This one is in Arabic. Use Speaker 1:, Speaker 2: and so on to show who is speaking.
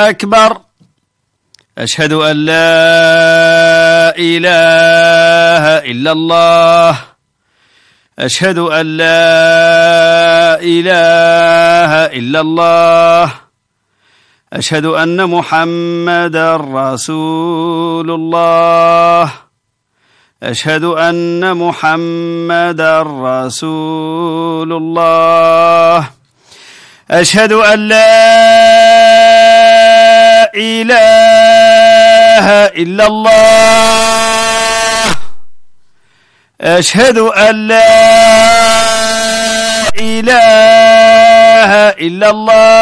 Speaker 1: أكبر. أشهد أن لا إله إلا الله. أشهد أن لا إله إلا الله. أشهد أن محمدا رسول الله. أشهد أن محمدا رسول الله. أشهد أن لا إله إلا الله. أشهد أن لا إله إلا الله.